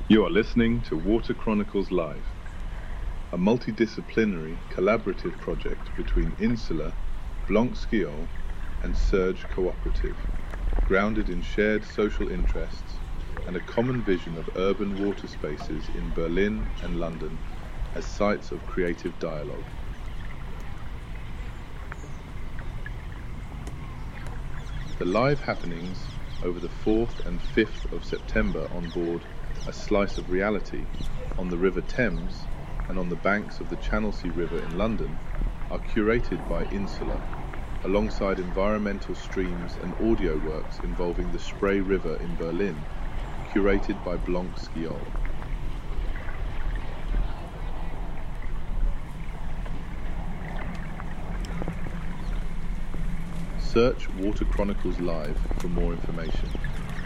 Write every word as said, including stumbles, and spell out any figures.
You are listening to Water Chronicles Live, a multidisciplinary collaborative project between Insula, Blanc-Skiol and Surge Cooperative, grounded in shared social interests and a common vision of urban water spaces in Berlin and London as sites of creative dialogue. The live happenings over the fourth and fifth of September on board A Slice of Reality on the River Thames and on the banks of the Channelsea River in London are curated by Insula, alongside environmental streams and audio works involving the Spree River in Berlin, curated by Blanc-Skiol. Search Water Chronicles Live for more information.